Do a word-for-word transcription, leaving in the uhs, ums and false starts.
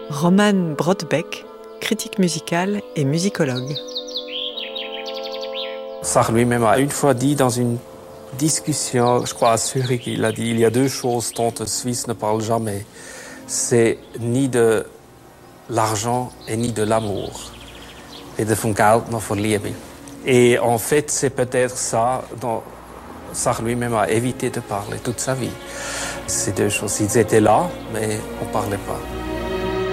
Roman Brodbeck, critique musical et musicologue. Sartre lui-même a une fois dit dans une discussion, je crois à Zurich, il a dit il y a deux choses dont un Suisse ne parle jamais. C'est ni de l'argent et ni de l'amour. Weder von Geld noch von Liebe. Et en fait, c'est peut-être ça dont Sartre lui-même a évité de parler toute sa vie. Ces deux choses, ils étaient là, mais on ne parlait pas.